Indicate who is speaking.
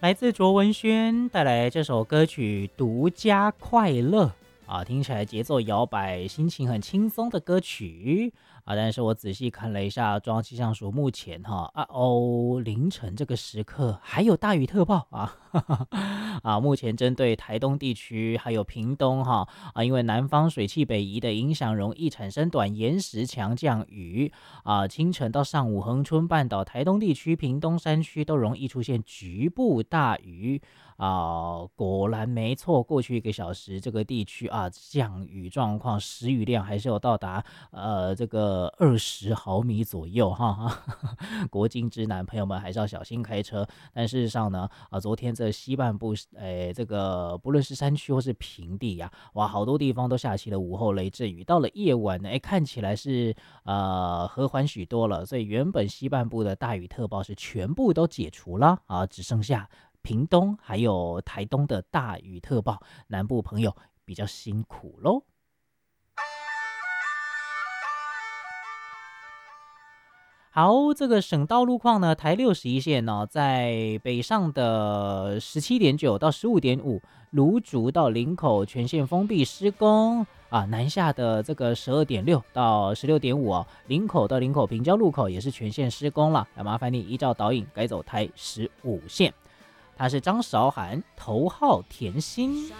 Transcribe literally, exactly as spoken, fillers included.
Speaker 1: 来自卓文萱带来这首歌曲《独家快乐》啊，听起来节奏摇摆，心情很轻松的歌曲啊。但是我仔细看了一下中央气象署目前哈啊哦凌晨这个时刻还有大雨特报啊哈哈啊，目前针对台东地区还有屏东哈啊，因为南方水汽北移的影响，容易产生短延时强降雨啊，清晨到上午恒春半岛、台东地区、屏东山区都容易出现局部大雨。啊，果然没错，过去一个小时这个地区啊，降雨状况时雨量还是有到达呃这个二十毫米左右哈。国境之南，朋友们还是要小心开车。但事实上呢，啊，昨天这西半部，诶，这个不论是山区或是平地呀、啊，哇，好多地方都下起了午后雷阵雨。到了夜晚呢，哎，看起来是呃和缓许多了，所以原本西半部的大雨特报是全部都解除了啊，只剩下屏东还有台东的大雨特报，南部朋友比较辛苦咯。好，这个省道路况呢，台六十一线呢、在北上的十七点九到十五点五，芦竹到林口全线封闭施工啊，南下的这个十二点六到十六点五哦，林口到林口平交路口也是全线施工了，那麻烦你依照导引改走台十五线。他是张韶涵，头号甜心。